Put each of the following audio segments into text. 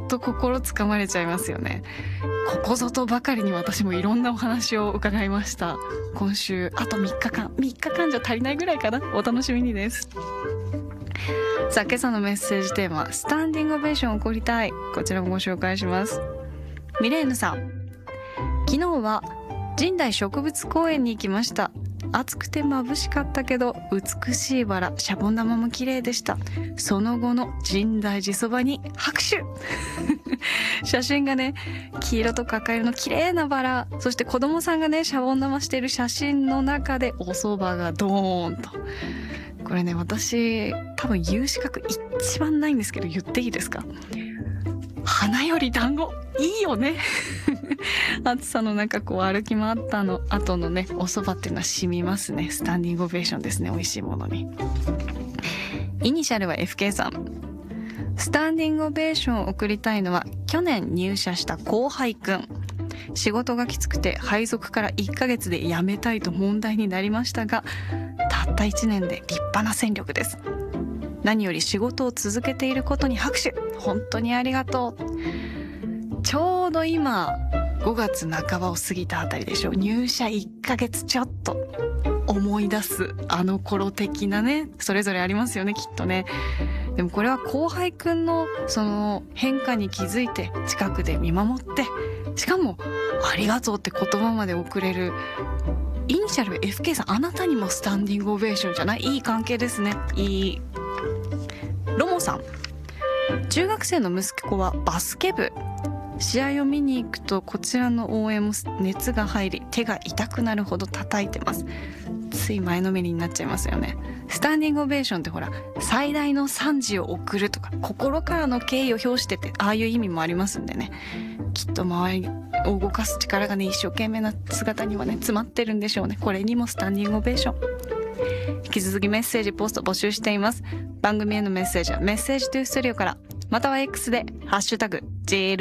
と心つかまれちゃいますよね。ここぞとばかりに私もいろんなお話を伺いました。今週あと3日間じゃ足りないぐらいかな。お楽しみにです。さあ、今朝のメッセージテーマ、スタンディングオベーションを送りたい。こちらもご紹介します。ミレーヌさん、昨日は神代植物公園に行きました。暑くて眩しかったけど美しいバラ、シャボン玉も綺麗でした。その後の深大寺そばに拍手写真がね、黄色とか赤色の綺麗なバラ、そして子供さんがねシャボン玉している写真の中でお蕎麦がドーンと。これね、私多分言う資格一番ないんですけど、言っていいですか？花より団子いいよね暑さの中こう歩き回った後のねお蕎麦っていうのは染みますね。スタンディングオベーションですね、美味しいものに。イニシャルは FK さん。スタンディングオベーションを送りたいのは去年入社した後輩くん。仕事がきつくて配属から1ヶ月で辞めたいと問題になりましたが、たった1年で立派な戦力です。何より仕事を続けていることに拍手。本当にありがとう。ちょうど今5月半ばを過ぎたあたりでしょう。入社1ヶ月ちょっと思い出すあの頃的なね、それぞれありますよね、きっとね。でもこれは後輩くんのその変化に気づいて近くで見守って、しかもありがとうって言葉まで送れる。イニシャル FK さん、あなたにもスタンディングオベーションじゃない？いい関係ですね。いい。ロモさん、中学生の息子はバスケ部。試合を見に行くとこちらの応援も熱が入り手が痛くなるほど叩いてます。つい前のめりになっちゃいますよね。スタンディングオベーションってほら、最大の賛辞を送るとか心からの敬意を表してて、ああいう意味もありますんでね。きっと周りを動かす力がね、一生懸命な姿にはね詰まってるんでしょうね。これにもスタンディングオベーション。引き続きメッセージポスト募集しています。番組へのメッセージはメッセージトゥーストリオから、または X でハッシュタグ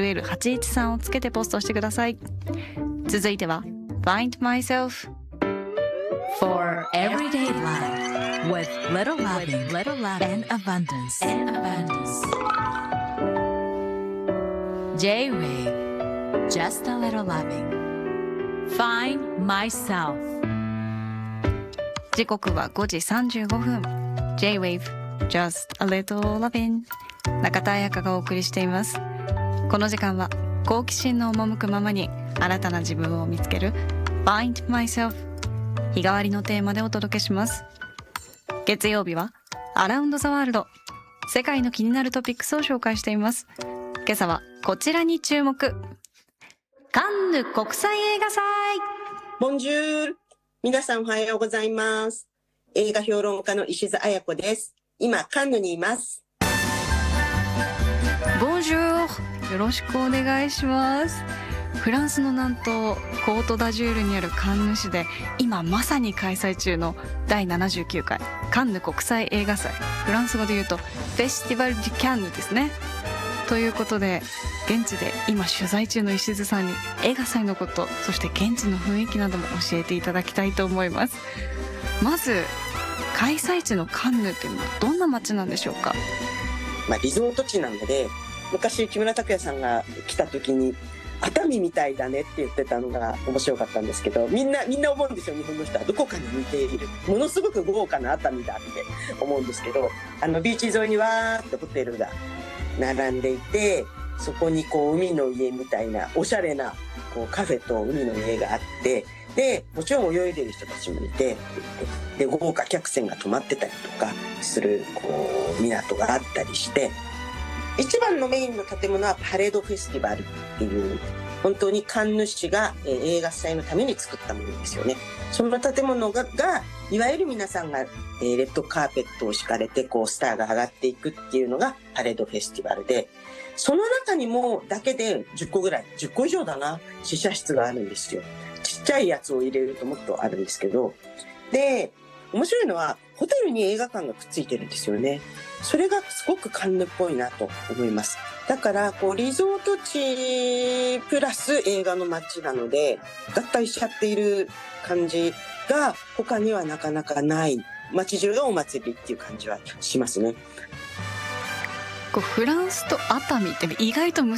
JLL813 をつけてポストしてください。続いては Find Myself For everyday life with little loving and abundance. J-Wave, just a little loving. Find myself. 時刻は5時35分。 J-Wave, just a little loving。 中田彩香がお送りしています。この時間は好奇心の赴くままに新たな自分を見つける Find Myself、 日替わりのテーマでお届けします。月曜日は Around the World、 世界の気になるトピックスを紹介しています。今朝はこちらに注目。カンヌ国際映画祭。 ボンジュール。皆さんおはようございます。映画評論家の石津彩子です。今カンヌにいます。 ボンジュール、よろしくお願いします。フランスの南東コートダジュールにあるカンヌ市で今まさに開催中の第79回カンヌ国際映画祭。フランス語で言うとフェスティバル・デュ・キャンヌですね。ということで現地で今取材中の石津さんに映画祭のこと、そして現地の雰囲気なども教えていただきたいと思います。まず開催地のカンヌっていうのはどんな街なんでしょうか？ リゾート地なので、昔木村拓哉さんが来た時に熱海みたいだねって言ってたのが面白かったんですけど、みんな思うんですよ。日本の人はどこかに似ている、ものすごく豪華な熱海だって思うんですけど、ビーチ沿いにわーってホテルが並んでいて、そこにこう海の家みたいなおしゃれなこうカフェと海の家があって、でもちろん泳いでる人たちもいて、で豪華客船が泊まってたりとかするこう港があったりして、一番のメインの建物はパレードフェスティバルっていう、本当にカンヌ市が映画祭のために作ったものですよね。その建物がいわゆる皆さんがレッドカーペットを敷かれてこうスターが上がっていくっていうのがパレードフェスティバルで、その中にもだけで10個ぐらい、10個以上だな、試写室があるんですよ。ちっちゃいやつを入れるともっとあるんですけど、で面白いのはホテルに映画館がくっついてるんですよね。それがすごくカンヌっぽいなと思います。だからこうリゾート地プラス映画の街なので合体しちゃっている感じが他にはなかなかない、街中がお祭りっていう感じはしますね。 こうフランスと熱海って意外と